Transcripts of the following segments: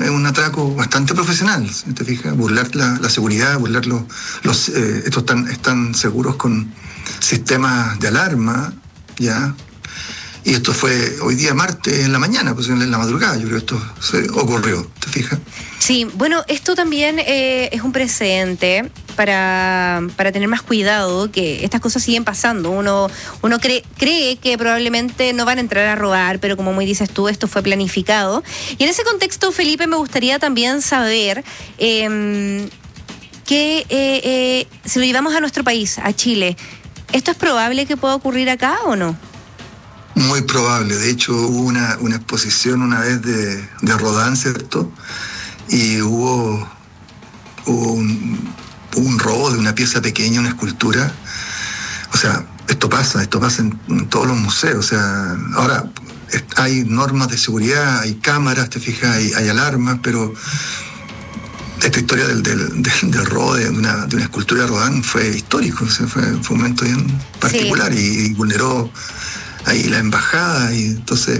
un atraco bastante profesional, si te fijas, burlar la seguridad, burlar estos están seguros con sistemas de alarma, ¿ya? Y esto fue hoy día martes en la mañana, pues en la madrugada, yo creo que esto se ocurrió, ¿te fijas? Sí, bueno, esto también es un precedente para tener más cuidado, que estas cosas siguen pasando. Uno cree que probablemente no van a entrar a robar, pero como muy dices tú, esto fue planificado. Y en ese contexto, Felipe, me gustaría también saber que si lo llevamos a nuestro país, a Chile, ¿esto es probable que pueda ocurrir acá o no? Muy probable. De hecho, hubo una exposición una vez de Rodin, ¿cierto? Y hubo un robo de una pieza pequeña, una escultura. O sea, esto pasa en todos los museos. O sea, ahora hay normas de seguridad, hay cámaras, te fijas, hay alarmas, pero esta historia del robo de una escultura de Rodin fue histórico. O sea, fue un momento bien particular. Sí. Y vulneró ahí la embajada, y entonces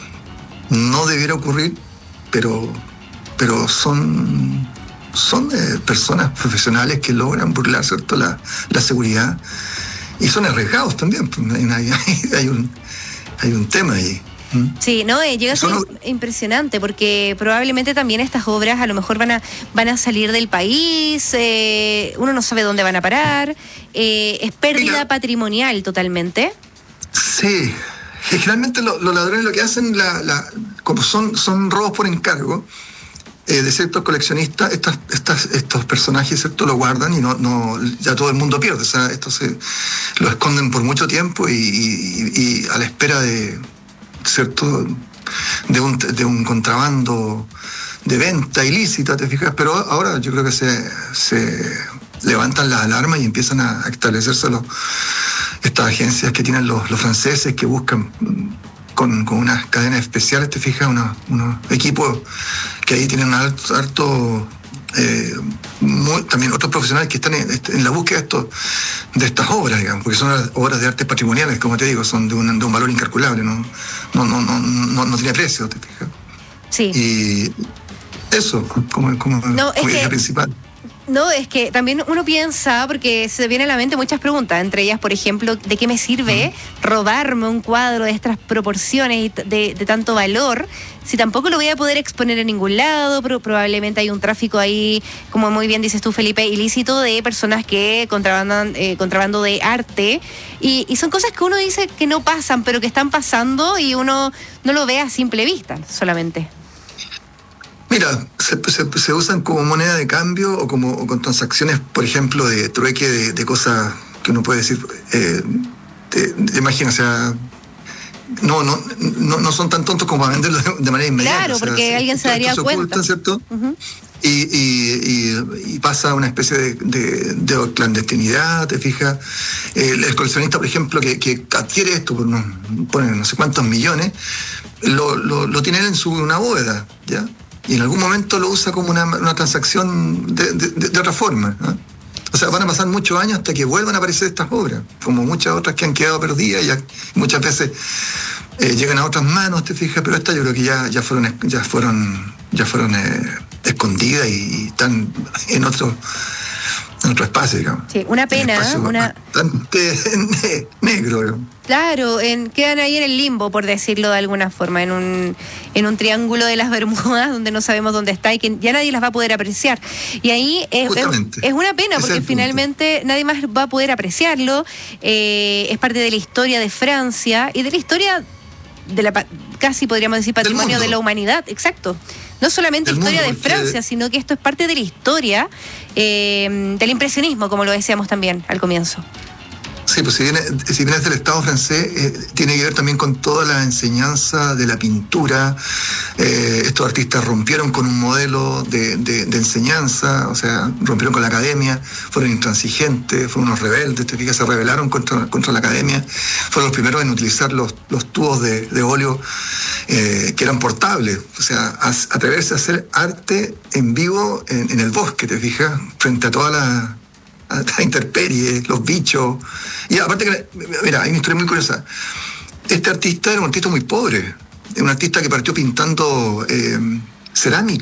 no debiera ocurrir, pero son personas profesionales que logran burlar, ¿cierto?, la seguridad, y son arriesgados también. Hay un tema ahí. Sí, no, llega a ser impresionante, porque probablemente también estas obras a lo mejor van a salir del país, uno no sabe dónde van a parar, es pérdida patrimonial totalmente. Sí, generalmente los ladrones lo que hacen, como son robos por encargo de ciertos coleccionistas, estos personajes, ¿cierto?, lo guardan y no ya todo el mundo pierde. O sea, esto lo esconden por mucho tiempo y a la espera de, ¿cierto?, de un contrabando de venta ilícita, ¿te fijas? Pero ahora yo creo que se levantan las alarmas y empiezan a establecerse estas agencias que tienen los franceses, que buscan con unas cadenas especiales, te fijas, unos equipos que ahí tienen harto también otros profesionales que están en la búsqueda de estas obras, digamos, porque son obras de arte patrimoniales, como te digo, son de un valor incalculable, no tiene precio, te fijas. Sí. Y eso, como idea principal. No, es que también uno piensa, porque se vienen a la mente muchas preguntas, entre ellas, por ejemplo, ¿de qué me sirve robarme un cuadro de estas proporciones y de tanto valor si tampoco lo voy a poder exponer en ningún lado? Pero probablemente hay un tráfico ahí, como muy bien dices tú, Felipe, ilícito, de personas que contrabando de arte, y son cosas que uno dice que no pasan, pero que están pasando, y uno no lo ve a simple vista solamente. Mira, se usan como moneda de cambio o con transacciones, por ejemplo, de trueque de cosas que uno puede decir, imagina, o sea, no son tan tontos como para venderlo de manera inmediata. Claro, porque o sea, alguien se daría cuenta. Ocultan, ¿cierto? Uh-huh. Y pasa una especie de clandestinidad, te fijas. El coleccionista, por ejemplo, que adquiere esto por ponen no sé cuántos millones, lo tiene él en una bóveda, ¿ya? Y en algún momento lo usa como una transacción de otra forma, ¿no? O sea, van a pasar muchos años hasta que vuelvan a aparecer estas obras, como muchas otras que han quedado perdidas, y muchas veces llegan a otras manos, te fijas, pero estas yo creo que ya fueron escondidas y están en otro espacio, digamos. Sí, una pena, bastante negro, digamos. Claro, quedan ahí en el limbo, por decirlo de alguna forma, en un triángulo de las Bermudas donde no sabemos dónde está y que ya nadie las va a poder apreciar. Y ahí es una pena, porque finalmente nadie más va a poder apreciarlo. Es parte de la historia de Francia y de la historia casi podríamos decir patrimonio de la humanidad, exacto. No solamente historia de Francia, sino que esto es parte de la historia del impresionismo, como lo decíamos también al comienzo. Sí, pues si bien es del Estado francés, tiene que ver también con toda la enseñanza de la pintura. Estos artistas rompieron con un modelo de enseñanza, o sea, rompieron con la academia, fueron intransigentes, fueron unos rebeldes, se rebelaron contra la academia, fueron los primeros en utilizar los tubos de óleo que eran portables, o sea, atreverse a hacer arte en vivo en el bosque, te fijas, frente a toda la intemperie, los bichos. Y aparte que, mira, hay una historia muy curiosa. Este artista era un artista muy pobre, un artista que partió pintando cerámica.